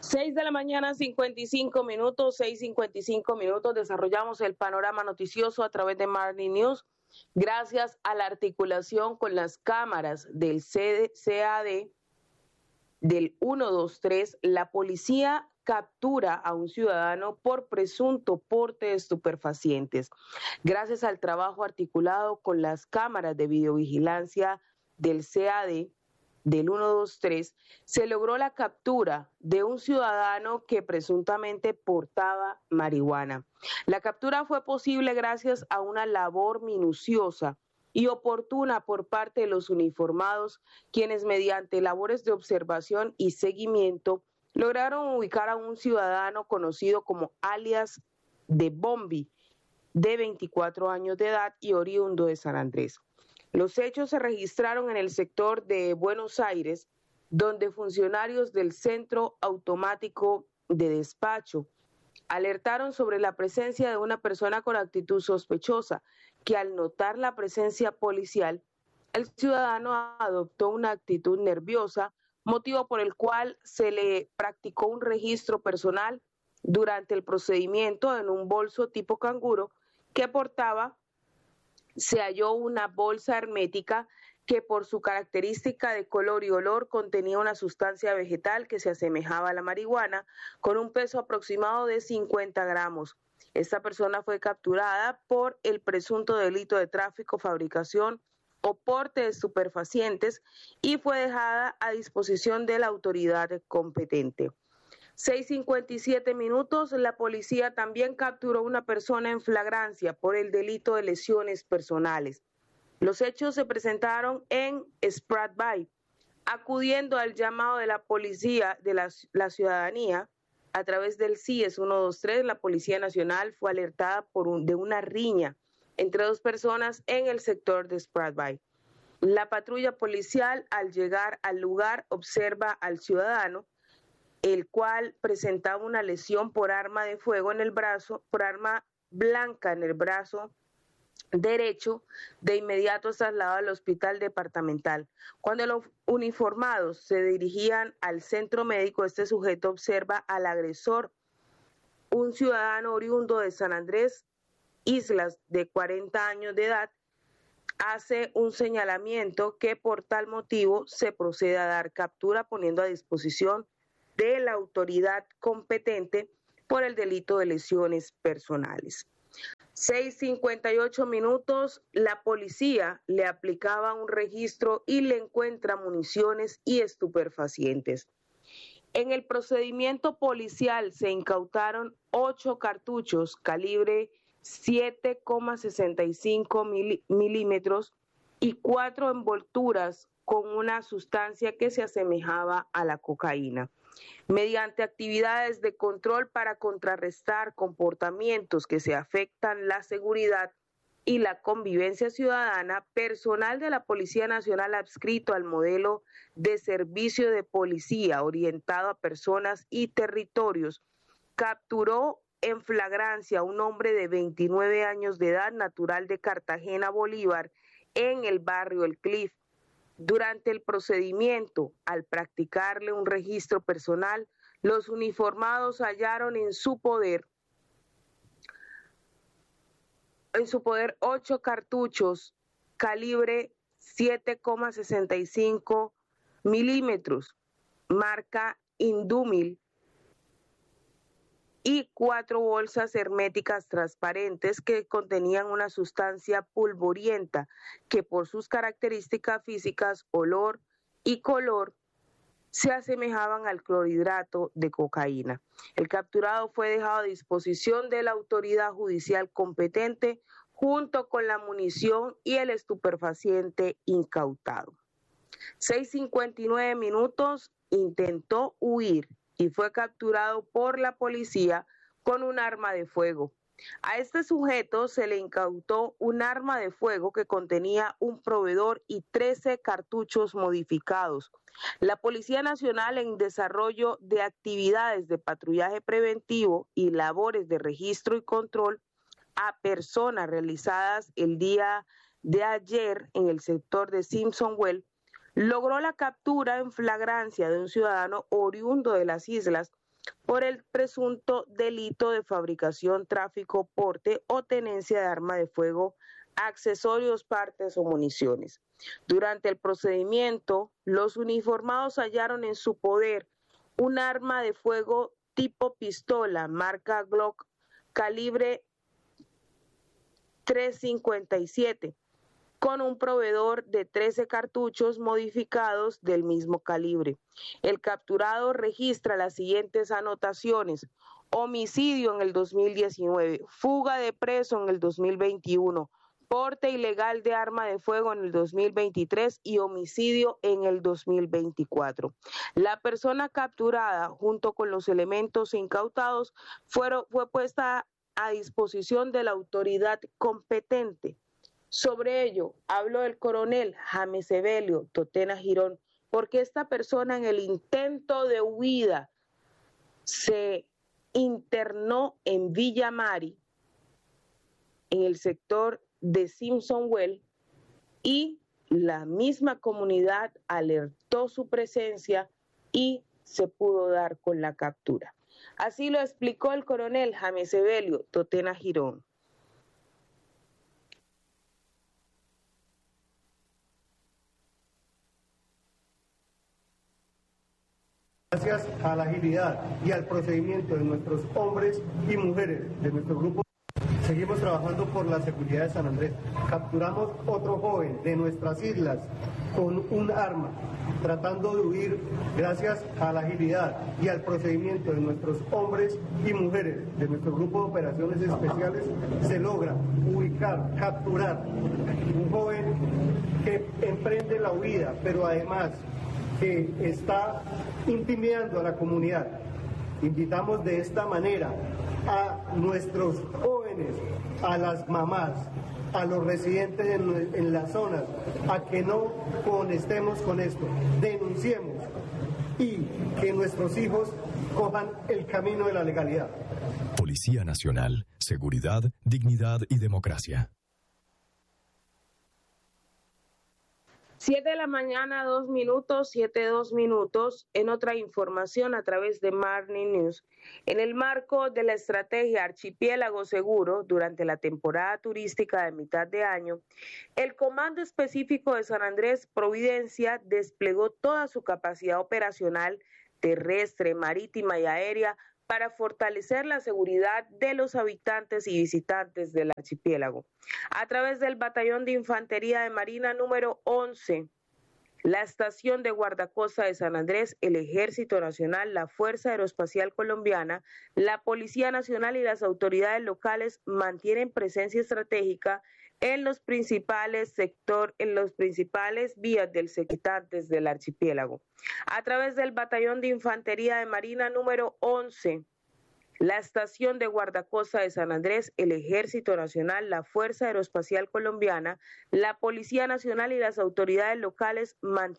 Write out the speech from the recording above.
6 de la mañana, 55 minutos, 6:55 minutos. Desarrollamos el panorama noticioso a través de Marni News. Gracias a la articulación con las cámaras del CAD del 123, la policía captura a un ciudadano por presunto porte de estupefacientes. Gracias al trabajo articulado con las cámaras de videovigilancia del CAD del 123, se logró la captura de un ciudadano que presuntamente portaba marihuana. La captura fue posible gracias a una labor minuciosa y oportuna por parte de los uniformados, quienes mediante labores de observación y seguimiento lograron ubicar a un ciudadano conocido como alias de Bombi, de 24 años de edad y oriundo de San Andrés. Los hechos se registraron en el sector de Buenos Aires, donde funcionarios del Centro Automático de Despacho alertaron sobre la presencia de una persona con actitud sospechosa, que al notar la presencia policial, el ciudadano adoptó una actitud nerviosa, motivo por el cual se le practicó un registro personal. Durante el procedimiento, en un bolso tipo canguro que portaba, se halló una bolsa hermética que por su característica de color y olor contenía una sustancia vegetal que se asemejaba a la marihuana, con un peso aproximado de 50 gramos. Esta persona fue capturada por el presunto delito de tráfico, fabricación o porte de estupefacientes y fue dejada a disposición de la autoridad competente. 6:57 minutos, la policía también capturó a una persona en flagrancia por el delito de lesiones personales. Los hechos se presentaron en Sprat Bay. Acudiendo al llamado de la policía de la ciudadanía a través del CIES 123, la Policía Nacional fue alertada de una riña entre dos personas en el sector de Sprat Bay. La patrulla policial, al llegar al lugar, observa al ciudadano, el cual presentaba una lesión por arma de fuego en el brazo, por arma blanca en el brazo derecho. De inmediato es trasladado al hospital departamental. Cuando los uniformados se dirigían al centro médico, este sujeto observa al agresor, un ciudadano oriundo de San Andrés Islas de 40 años de edad, hace un señalamiento que por tal motivo se procede a dar captura, poniendo a disposición de la autoridad competente por el delito de lesiones personales. 6:58 minutos, la policía le aplicaba un registro y le encuentra municiones y estupefacientes. En el procedimiento policial se incautaron 8 cartuchos calibre 7,65 milímetros y 4 envolturas con una sustancia que se asemejaba a la cocaína. Mediante actividades de control para contrarrestar comportamientos que se afectan la seguridad y la convivencia ciudadana, personal de la Policía Nacional adscrito al modelo de servicio de policía orientado a personas y territorios, capturó en flagrancia a un hombre de 29 años de edad, natural de Cartagena, Bolívar, en el barrio El Cliff. Durante el procedimiento, al practicarle un registro personal, los uniformados hallaron en su poder 8 cartuchos calibre 7,65 milímetros, marca Indumil, y 4 bolsas herméticas transparentes que contenían una sustancia pulvorienta que por sus características físicas, olor y color, se asemejaban al clorhidrato de cocaína. El capturado fue dejado a disposición de la autoridad judicial competente junto con la munición y el estupefaciente incautado. 6:59 minutos, intentó huir y fue capturado por la policía con un arma de fuego. A este sujeto se le incautó un arma de fuego que contenía un proveedor y 13 cartuchos modificados. La Policía Nacional, en desarrollo de actividades de patrullaje preventivo y labores de registro y control a personas realizadas el día de ayer en el sector de Simpsonwell, logró la captura en flagrancia de un ciudadano oriundo de las islas por el presunto delito de fabricación, tráfico, porte o tenencia de arma de fuego, accesorios, partes o municiones. Durante el procedimiento, los uniformados hallaron en su poder un arma de fuego tipo pistola, marca Glock, calibre .357, con un proveedor de 13 cartuchos modificados del mismo calibre. El capturado registra las siguientes anotaciones: homicidio en el 2019, fuga de preso en el 2021, porte ilegal de arma de fuego en el 2023 y homicidio en el 2024. La persona capturada, junto con los elementos incautados, fue puesta a disposición de la autoridad competente. Sobre ello, habló el coronel James Evelio Totena Girón, porque esta persona en el intento de huida se internó en Villa Mari, en el sector de Simpson Well, y la misma comunidad alertó su presencia y se pudo dar con la captura. Así lo explicó el coronel James Evelio Totena Girón. Gracias a la agilidad y al procedimiento de nuestros hombres y mujeres de nuestro grupo, seguimos trabajando por la seguridad de San Andrés. Capturamos otro joven de nuestras islas con un arma, tratando de huir. Gracias a la agilidad y al procedimiento de nuestros hombres y mujeres de nuestro grupo de operaciones especiales, se logra ubicar, capturar un joven que emprende la huida, pero además que está intimidando a la comunidad. Invitamos de esta manera a nuestros jóvenes, a las mamás, a los residentes en las zonas, a que no conestemos con esto, denunciemos y que nuestros hijos cojan el camino de la legalidad. Policía Nacional, seguridad, dignidad y democracia. 7 de la mañana, 2 minutos, 7:02 minutos. En otra información a través de Marni News. En el marco de la estrategia Archipiélago Seguro, durante la temporada turística de mitad de año, el Comando Específico de San Andrés Providencia desplegó toda su capacidad operacional terrestre, marítima y aérea para fortalecer la seguridad de los habitantes y visitantes del archipiélago. A través del Batallón de Infantería de Marina número 11, la Estación de Guardacosta de San Andrés, el Ejército Nacional, la Fuerza Aeroespacial Colombiana, la Policía Nacional y las autoridades locales mantienen presencia estratégica en los principales vías del visitantes del archipiélago. A través del Batallón de Infantería de Marina número 11, la Estación de Guardacosta de San Andrés, el Ejército Nacional, la Fuerza Aeroespacial Colombiana, la Policía Nacional y las autoridades locales mantienen